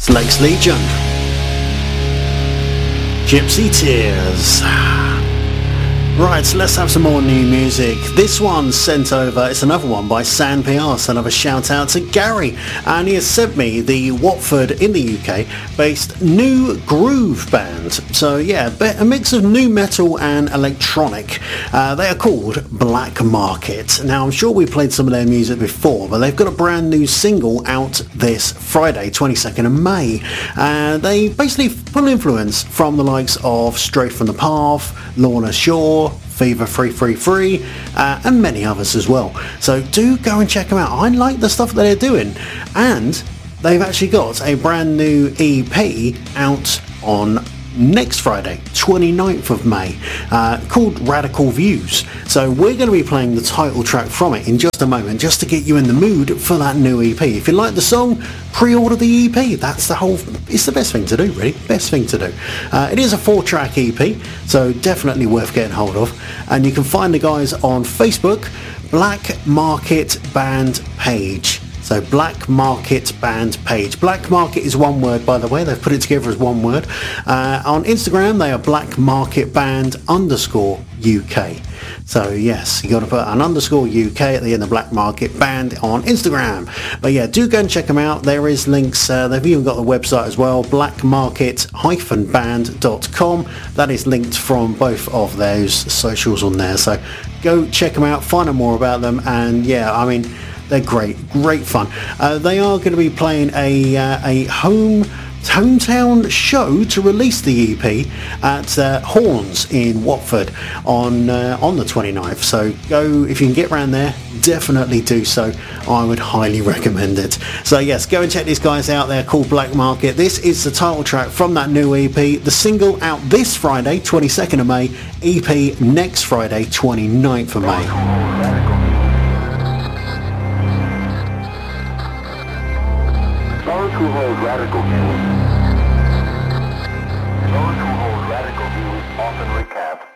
Lakes Legion, Gypsy Tears. Right, so let's have some more new music. This one's sent over, it's another one by San PR, so another shout out to Gary. And he has sent me the Watford in the UK based new groove band. So yeah, a mix of new metal and electronic. They are called Black Market. Now I'm sure we played some of their music before, but they've got a brand new single out this Friday, 22nd of May. They basically pull influence from the likes of Straight from the Path, Lorna Shore, Fever 333 and many others as well. So do go and check them out. I like the stuff that they're doing, and they've actually got a brand new EP out on next Friday, 29th of May, called Radical Views. So we're going to be playing the title track from it in just a moment, just to get you in the mood for that new EP. If you like the song, pre-order the EP. It's the best thing to do, really. Best thing to do. It is a 4-track EP, so definitely worth getting hold of. And you can find the guys on Facebook, Black Market Band page. So Black Market Band page. Black Market is one word, by the way. They've put it together as one word. On Instagram, they are Black Market Band _UK. So yes, you got to put an _UK at the end of Black Market Band on Instagram. But yeah, do go and check them out. There is links. They've even got the website as well, blackmarket-band.com. That is linked from both of those socials on there. So go check them out, find out more about them. And yeah, I mean, they're great fun. They are going to be playing a hometown show to release the EP at Horns in Watford on the 29th. So go, if you can get around there, definitely do so. I would highly recommend it. So yes, go and check these guys out. They're called Black Market. This is the title track from that new EP. The single out this Friday, 22nd of May. EP next Friday, 29th of May. Those who hold radical views often recant.